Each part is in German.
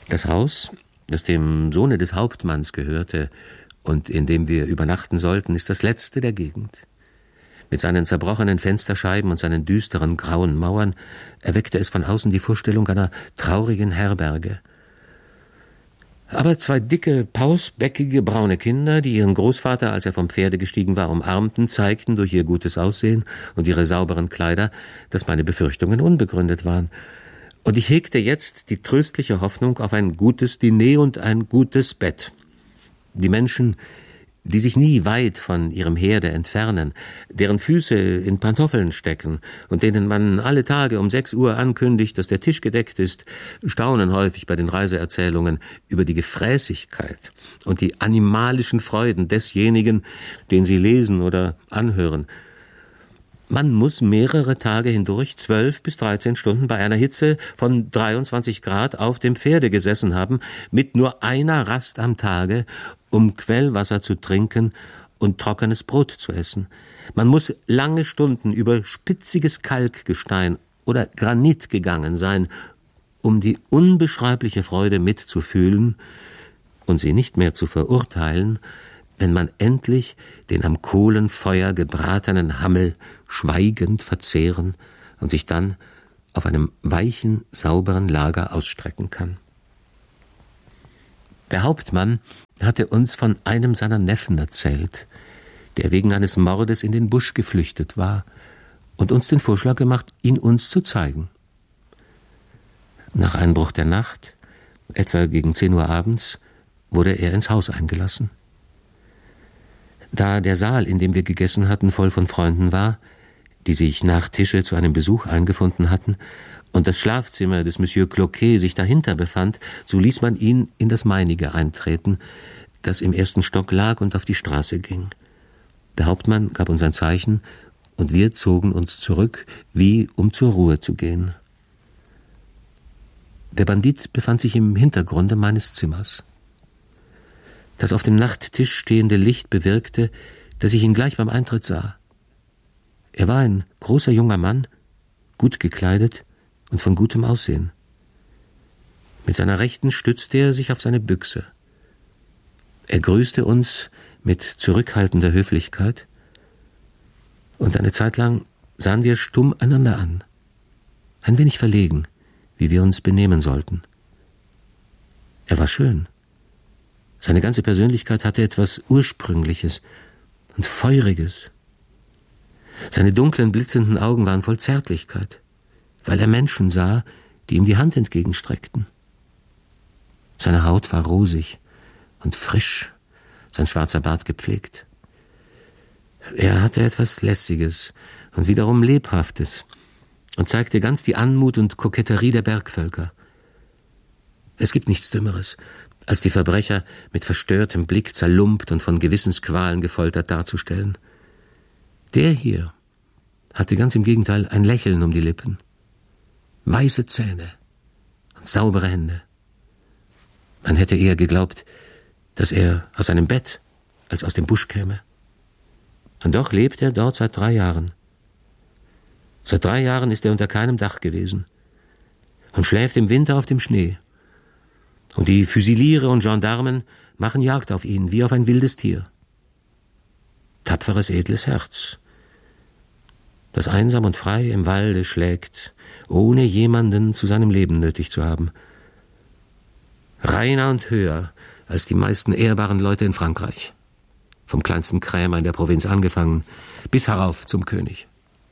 Das Haus, das dem Sohne des Hauptmanns gehörte und in dem wir übernachten sollten, ist das letzte der Gegend. Mit seinen zerbrochenen Fensterscheiben und seinen düsteren grauen Mauern erweckte es von außen die Vorstellung einer traurigen Herberge. Aber zwei dicke, pausbäckige, braune Kinder, die ihren Großvater, als er vom Pferde gestiegen war, umarmten, zeigten durch ihr gutes Aussehen und ihre sauberen Kleider, dass meine Befürchtungen unbegründet waren. Und ich hegte jetzt die tröstliche Hoffnung auf ein gutes Diner und ein gutes Bett. Die Menschen, die sich nie weit von ihrem Herde entfernen, deren Füße in Pantoffeln stecken und denen man alle Tage um 6 Uhr ankündigt, dass der Tisch gedeckt ist, staunen häufig bei den Reiseerzählungen über die Gefräßigkeit und die animalischen Freuden desjenigen, den sie lesen oder anhören. Man muss mehrere Tage hindurch 12 bis 13 Stunden bei einer Hitze von 23 Grad auf dem Pferde gesessen haben, mit nur einer Rast am Tage, um Quellwasser zu trinken und trockenes Brot zu essen. Man muss lange Stunden über spitziges Kalkgestein oder Granit gegangen sein, um die unbeschreibliche Freude mitzufühlen und sie nicht mehr zu verurteilen, wenn man endlich den am Kohlenfeuer gebratenen Hammel schweigend verzehren und sich dann auf einem weichen, sauberen Lager ausstrecken kann. Der Hauptmann hatte uns von einem seiner Neffen erzählt, der wegen eines Mordes in den Busch geflüchtet war und uns den Vorschlag gemacht, ihn uns zu zeigen. Nach Einbruch der Nacht, etwa gegen 10 Uhr abends, wurde er ins Haus eingelassen. Da der Saal, in dem wir gegessen hatten, voll von Freunden war, die sich nach Tische zu einem Besuch eingefunden hatten, und das Schlafzimmer des Monsieur Cloquet sich dahinter befand, so ließ man ihn in das meinige eintreten, das im 1. Stock lag und auf die Straße ging. Der Hauptmann gab uns ein Zeichen, und wir zogen uns zurück, wie um zur Ruhe zu gehen. Der Bandit befand sich im Hintergrunde meines Zimmers. Das auf dem Nachttisch stehende Licht bewirkte, dass ich ihn gleich beim Eintritt sah. Er war ein großer junger Mann, gut gekleidet und von gutem Aussehen. Mit seiner Rechten stützte er sich auf seine Büchse. Er grüßte uns mit zurückhaltender Höflichkeit, und eine Zeit lang sahen wir stumm einander an, ein wenig verlegen, wie wir uns benehmen sollten. Er war schön. Seine ganze Persönlichkeit hatte etwas Ursprüngliches und Feuriges. Seine dunklen, blitzenden Augen waren voll Zärtlichkeit, weil er Menschen sah, die ihm die Hand entgegenstreckten. Seine Haut war rosig und frisch, sein schwarzer Bart gepflegt. Er hatte etwas Lässiges und wiederum Lebhaftes und zeigte ganz die Anmut und Koketterie der Bergvölker. Es gibt nichts Dümmeres, als die Verbrecher mit verstörtem Blick zerlumpt und von Gewissensqualen gefoltert darzustellen. Der hier hatte ganz im Gegenteil ein Lächeln um die Lippen, weiße Zähne und saubere Hände. Man hätte eher geglaubt, dass er aus einem Bett als aus dem Busch käme. Und doch lebt er dort seit 3 Jahren. Seit 3 Jahren ist er unter keinem Dach gewesen und schläft im Winter auf dem Schnee. Und die Füsiliere und Gendarmen machen Jagd auf ihn, wie auf ein wildes Tier. Tapferes, edles Herz, das einsam und frei im Walde schlägt, ohne jemanden zu seinem Leben nötig zu haben. Reiner und höher als die meisten ehrbaren Leute in Frankreich. Vom kleinsten Krämer in der Provinz angefangen, bis herauf zum König.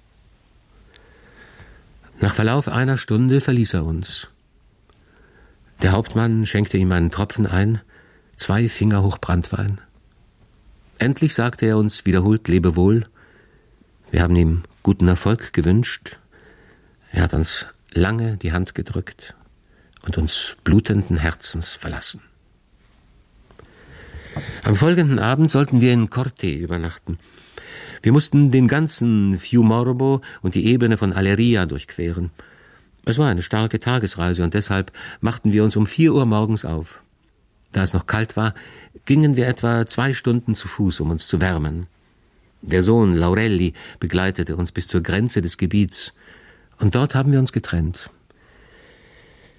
Nach Verlauf einer Stunde verließ er uns. Der Hauptmann schenkte ihm einen Tropfen ein, 2 Finger hoch Branntwein. Endlich sagte er uns wiederholt Lebewohl. Wir haben ihm guten Erfolg gewünscht. Er hat uns lange die Hand gedrückt und uns blutenden Herzens verlassen. Am folgenden Abend sollten wir in Corte übernachten. Wir mussten den ganzen Fiumorbo und die Ebene von Aleria durchqueren. Es war eine starke Tagesreise und deshalb machten wir uns um 4 Uhr morgens auf. Da es noch kalt war, gingen wir etwa 2 Stunden zu Fuß, um uns zu wärmen. Der Sohn Laurelli begleitete uns bis zur Grenze des Gebiets und dort haben wir uns getrennt.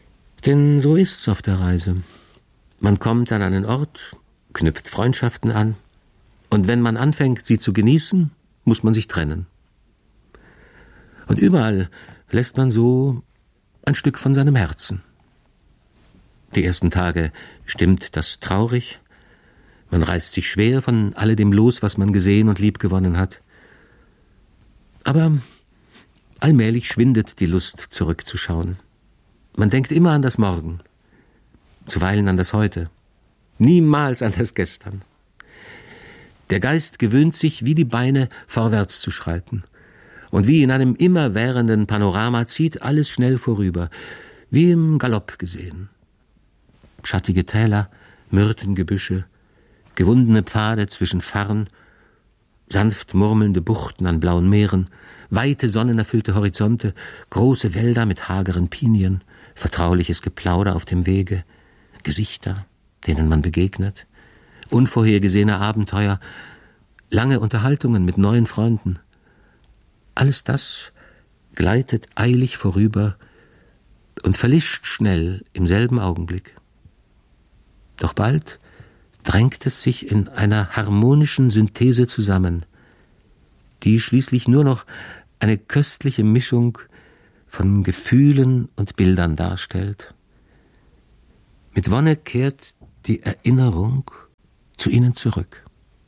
Denn so ist's auf der Reise. Man kommt an einen Ort, knüpft Freundschaften an, und wenn man anfängt, sie zu genießen, muss man sich trennen. Und überall lässt man so ein Stück von seinem Herzen. Die ersten Tage stimmt das traurig. Man reißt sich schwer von alledem los, was man gesehen und liebgewonnen hat. Aber allmählich schwindet die Lust, zurückzuschauen. Man denkt immer an das Morgen, zuweilen an das Heute, niemals an das Gestern. Der Geist gewöhnt sich, wie die Beine, vorwärts zu schreiten. Und wie in einem immerwährenden Panorama zieht alles schnell vorüber, wie im Galopp gesehen. Schattige Täler, Myrtengebüsche, gewundene Pfade zwischen Farren, sanft murmelnde Buchten an blauen Meeren, weite sonnenerfüllte Horizonte, große Wälder mit hageren Pinien, vertrauliches Geplauder auf dem Wege, Gesichter, denen man begegnet, unvorhergesehene Abenteuer, lange Unterhaltungen mit neuen Freunden. Alles das gleitet eilig vorüber und verlischt schnell im selben Augenblick. Doch bald drängt es sich in einer harmonischen Synthese zusammen, die schließlich nur noch eine köstliche Mischung von Gefühlen und Bildern darstellt. Mit Wonne kehrt die Erinnerung zu ihnen zurück.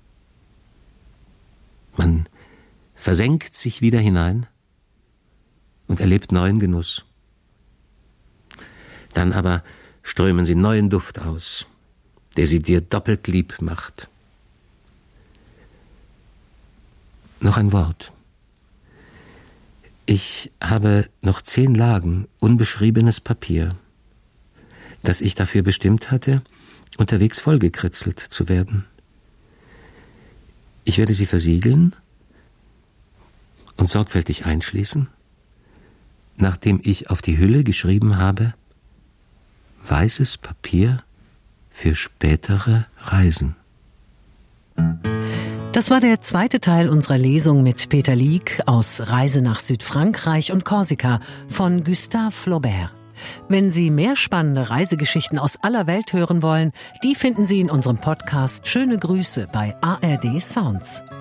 Man versenkt sich wieder hinein und erlebt neuen Genuss. Dann aber strömen sie neuen Duft aus, der sie dir doppelt lieb macht. Noch ein Wort. Ich habe noch 10 Lagen unbeschriebenes Papier, das ich dafür bestimmt hatte, unterwegs vollgekritzelt zu werden. Ich werde sie versiegeln und sorgfältig einschließen, nachdem ich auf die Hülle geschrieben habe: weißes Papier für spätere Reisen. Das war der zweite Teil unserer Lesung mit Peter Lieck aus Reise nach Südfrankreich und Korsika von Gustave Flaubert. Wenn Sie mehr spannende Reisegeschichten aus aller Welt hören wollen, die finden Sie in unserem Podcast Schöne Grüße bei ARD Sounds.